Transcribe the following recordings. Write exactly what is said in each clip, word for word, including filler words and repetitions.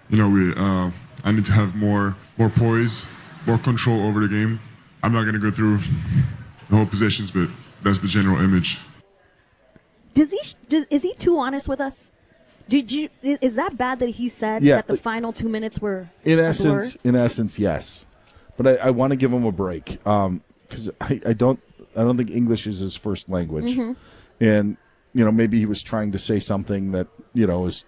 you know, we uh, I need to have more more poise, more control over the game. I'm not going to go through the whole positions, but that's the general image. Does he? Does, is he too honest with us? Did you? Is that bad that he said Yeah. that the final two minutes were In a essence, blur? in essence, yes. But I, I want to give him a break because I, I don't I don't think English is his first language, Mm-hmm. and you know maybe he was trying to say something that you know is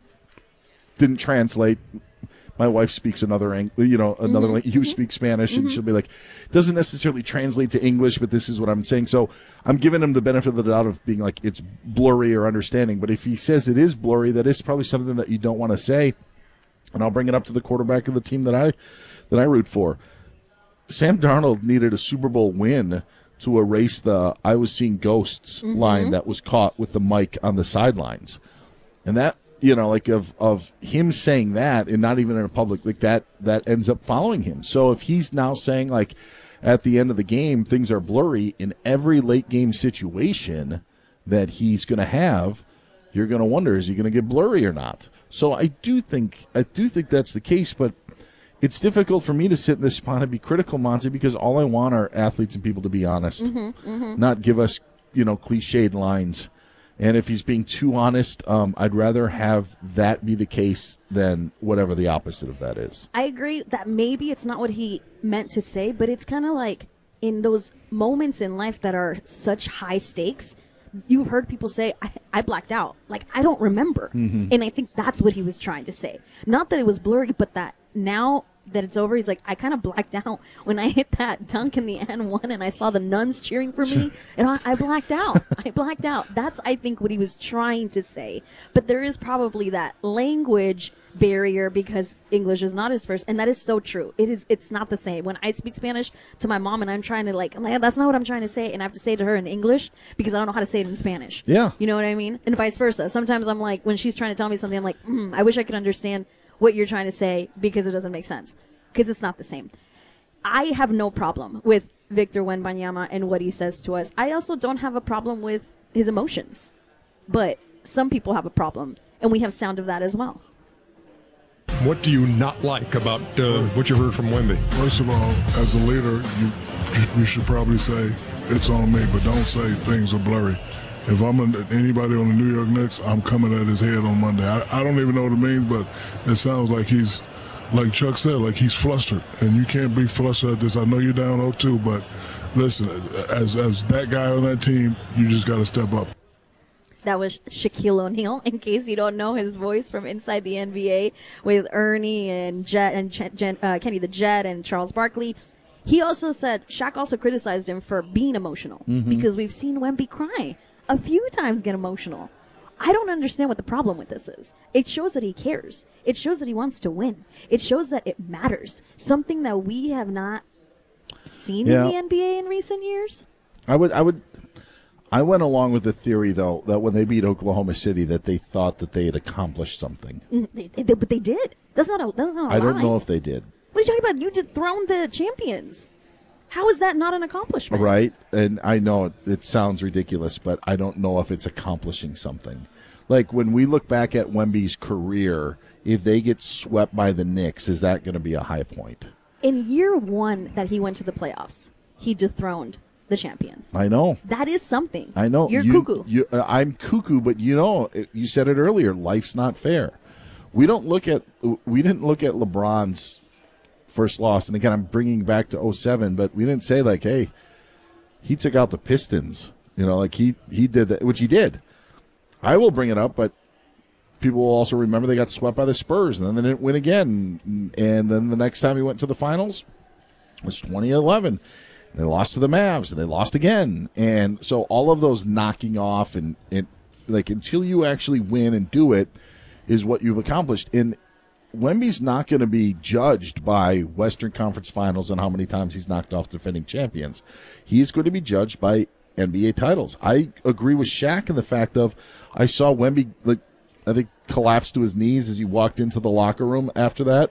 didn't translate. My wife speaks another, ang- you know, another. Mm-hmm. lang- You speak Spanish, and she'll be like, "Doesn't necessarily translate to English, but this is what I'm saying." So I'm giving him the benefit of the doubt of being like it's blurry or understanding. But if he says it is blurry, that is probably something that you don't want to say. And I'll bring it up to the quarterback of the team that I that I root for. Sam Darnold needed a Super Bowl win to erase the "I was seeing ghosts" Mm-hmm. line that was caught with the mic on the sidelines, and that. You know, like of, of him saying that and not even in a public, like that, that ends up following him. So if he's now saying, like, at the end of the game, things are blurry in every late game situation that he's going to have, you're going to wonder, is he going to get blurry or not? So I do think, I do think that's the case, but it's difficult for me to sit in this spot and be critical, Monty, because all I want are athletes and people to be honest, Mm-hmm, mm-hmm. not give us, you know, cliched lines. And if he's being too honest, um, I'd rather have that be the case than whatever the opposite of that is. I agree that maybe it's not what he meant to say, but it's kind of like in those moments in life that are such high stakes, you've heard people say, I, I blacked out. Like, I don't remember. Mm-hmm. And I think that's what he was trying to say. Not that it was blurry, but that now that it's over, he's like, I kind of blacked out when I hit that dunk in the N one and I saw the nuns cheering for me, and I, I blacked out. I blacked out. That's, I think, what he was trying to say. But there is probably that language barrier because English is not his first, and that is so true. It is. It's not the same. When I speak Spanish to my mom and I'm trying to like, I'm like, that's not what I'm trying to say, and I have to say it to her in English because I don't know how to say it in Spanish. Yeah. You know what I mean? And vice versa. Sometimes I'm like, when she's trying to tell me something, I'm like, mm, I wish I could understand what you're trying to say because it doesn't make sense because it's not the same. I have no problem with Victor Wembanyama and what he says to us. I also don't have a problem with his emotions, but some people have a problem, and we have sound of that as well. What do you not like about uh, what you heard from Wemby? First of all, as a leader, you you should probably say it's on me, but don't say things are blurry. If I'm an, anybody on the New York Knicks, I'm coming at his head on Monday. I, I don't even know what it means, but it sounds like he's, like Chuck said, like he's flustered. And you can't be flustered at this. I know you're down oh two, but listen, as as that guy on that team, you just got to step up. That was Shaquille O'Neal, in case you don't know his voice from inside the N B A with Ernie and Jet and Ch- Jen, uh, Kenny the Jet and Charles Barkley. He also said, Shaq also criticized him for being emotional Mm-hmm. because we've seen Wemby cry a few times, get emotional. I don't understand what the problem with this is. It shows that he cares. It shows that he wants to win. It shows that it matters. Something that we have not seen Yeah. in the N B A in recent years. I would, I would, I went along with the theory though that when they beat Oklahoma City, that they thought that they had accomplished something. Mm, They, they, but they did. That's not a. That's not a I don't lie. know if they did. What are you talking about? You dethroned the champions. How is that not an accomplishment? Right, and I know it, it sounds ridiculous, but I don't know if it's accomplishing something. Like when we look back at Wemby's career, if they get swept by the Knicks, is that going to be a high point? In year one that he went to the playoffs, he dethroned the champions. I know. That is something. I know. You're you, cuckoo. You, uh, I'm cuckoo, but you know, it- you said it earlier. Life's not fair. We don't look at. We didn't look at LeBron's first loss, and again, I'm bringing back to oh seven, but we didn't say like, hey, he took out the Pistons. You know, like he he did that, which he did. I will bring it up, but people will also remember they got swept by the Spurs, and then they didn't win again. And then the next time he went to the finals was twenty eleven. They lost to the Mavs, and they lost again. And so all of those knocking off and, and like until you actually win and do it is what you've accomplished. And Wemby's not going to be judged by Western Conference Finals and how many times he's knocked off defending champions. He's going to be judged by N B A titles. I agree with Shaq in the fact of I saw Wemby, like, I think, collapse to his knees as he walked into the locker room after that.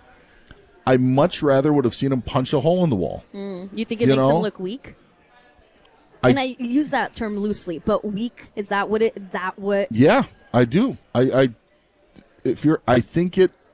I much rather would have seen him punch a hole in the wall. Mm, you think it You makes know? him look weak? I- and I use that term loosely, but weak, is that what it, that what? Yeah, I do. I, I if you're, I think it